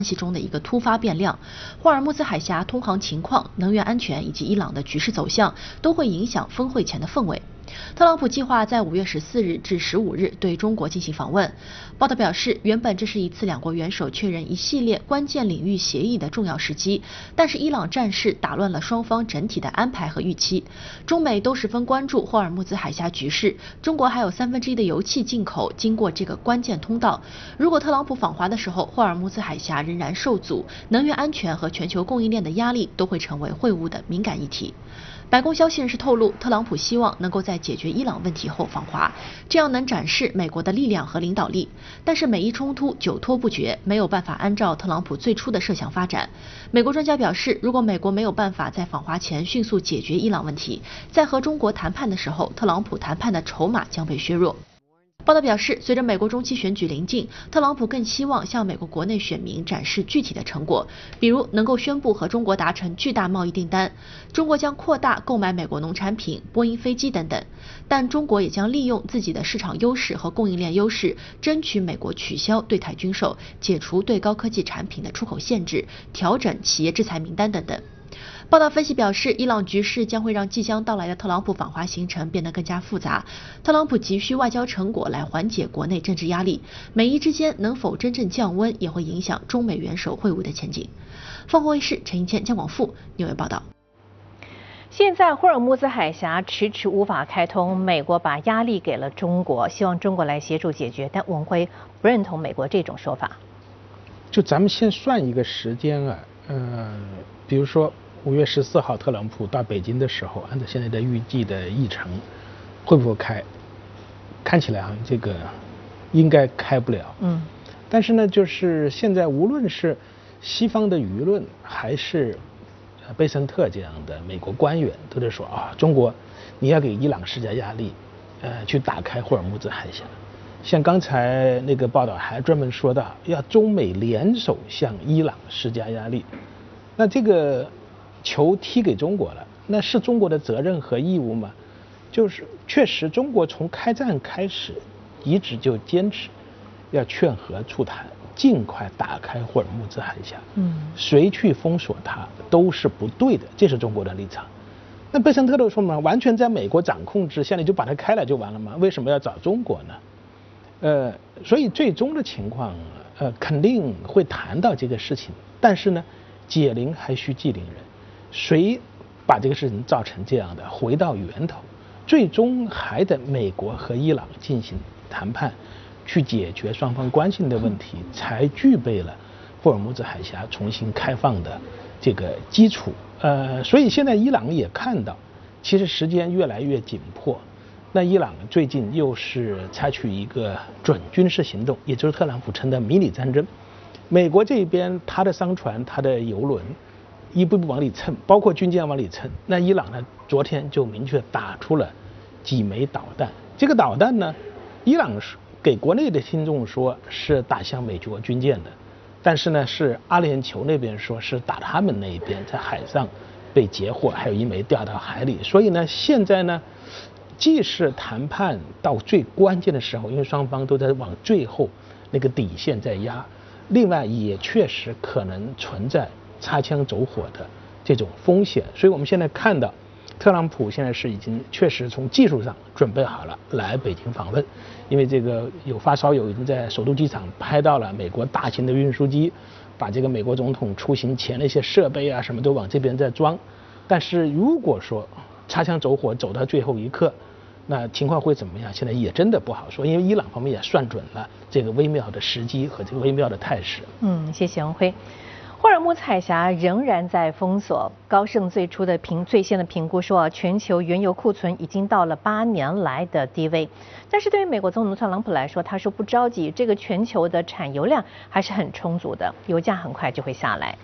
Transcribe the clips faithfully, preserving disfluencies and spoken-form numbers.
关系中的一个突发变量，霍尔木兹海峡通航情况、能源安全以及伊朗的局势走向都会影响峰会前的氛围。特朗普计划在五月十四日至十五日对中国进行访问。报道表示，原本这是一次两国元首确认一系列关键领域协议的重要时机，但是伊朗战事打乱了双方整体的安排和预期。中美都十分关注霍尔木兹海峡局势，中国还有三分之一的油气进口经过这个关键通道。如果特朗普访华的时候，霍尔木兹海峡仍然受阻，能源安全和全球供应链的压力都会成为会晤的敏感议题。白宫消息人士透露，特朗普希望能够在解决伊朗问题后访华，这样能展示美国的力量和领导力。但是美伊冲突久拖不决，没有办法按照特朗普最初的设想发展。美国专家表示，如果美国没有办法在访华前迅速解决伊朗问题，在和中国谈判的时候，特朗普谈判的筹码将被削弱。报道表示，随着美国中期选举临近，特朗普更希望向美国国内选民展示具体的成果，比如能够宣布和中国达成巨大贸易订单，中国将扩大购买美国农产品、波音飞机等等。但中国也将利用自己的市场优势和供应链优势，争取美国取消对台军售、解除对高科技产品的出口限制、调整企业制裁名单等等。报道分析表示，伊朗局势将会让即将到来的特朗普访华行程变得更加复杂。特朗普急需外交成果来缓解国内政治压力，美伊之间能否真正降温，也会影响中美元首会晤的前景。凤凰卫视陈一谦、姜广富纽约报道。 现在霍尔木兹海峡迟迟无法开通，美国把压力给了中国，希望中国来协助解决，但文辉不认同美国这种说法。 就咱们先算一个时间啊，呃，比如说五月十四号特朗普到北京的时候，按照现在的预计的议程，会不会开？看起来好像这个应该开不了。嗯。但是呢，就是现在无论是西方的舆论，还是贝森特这样的美国官员，都在说啊，中国你要给伊朗施加压力，呃，去打开霍尔木兹海峡。像刚才那个报道还专门说到，要中美联手向伊朗施加压力。那这个球踢给中国了，那是中国的责任和义务吗？就是确实，中国从开战开始一直就坚持要劝和促谈，尽快打开霍尔木兹海峡。嗯，谁去封锁它都是不对的，这是中国的立场。那贝森特都说嘛，完全在美国掌控之下，你就把它开了就完了吗？为什么要找中国呢？呃，所以最终的情况，呃，肯定会谈到这个事情，但是呢，解铃还须系铃人。谁把这个事情造成这样的？回到源头，最终还得美国和伊朗进行谈判，去解决双方关系的问题，才具备了霍尔木兹海峡重新开放的这个基础。呃，所以现在伊朗也看到，其实时间越来越紧迫。那伊朗最近又是采取一个准军事行动，也就是特朗普称的迷你战争。美国这边，他的商船、他的油轮一步步往里蹭，包括军舰往里蹭。那伊朗呢，昨天就明确打出了几枚导弹。这个导弹呢，伊朗给国内的听众说是打向美国军舰的，但是呢，是阿联酋那边说是打他们那一边，在海上被截获，还有一枚掉到海里。所以呢，现在呢，既是谈判到最关键的时候，因为双方都在往最后那个底线在压，另外也确实可能存在擦枪走火的这种风险。所以我们现在看到，特朗普现在是已经确实从技术上准备好了来北京访问，因为这个有发烧友已经在首都机场拍到了美国大型的运输机，把这个美国总统出行前那些设备啊什么都往这边在装。但是如果说擦枪走火走到最后一刻，那情况会怎么样？现在也真的不好说，因为伊朗方面也算准了这个微妙的时机和这个微妙的态势。 嗯，谢谢文辉。霍尔木兹海峡仍然在封锁。高盛最初的评最新的评估说，全球原油库存已经到了八年来的低位。但是对于美国总统特朗普来说，他说不着急，这个全球的产油量还是很充足的，油价很快就会下来。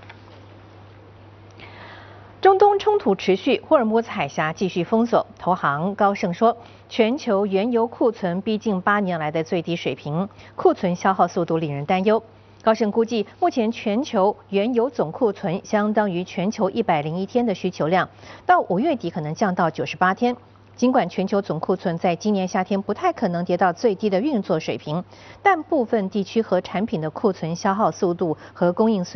中东冲突持续，霍尔木兹海峡继续封锁。投行高盛说，全球原油库存逼近八年来的最低水平，库存消耗速度令人担忧。高盛估计，目前全球原油总库存相当于全球一百零一天的需求量，到五月底可能降到九十八天。 尽管全球总库存在今年夏天不太可能跌到最低的运作水平，但部分地区和产品的库存消耗速度和供应随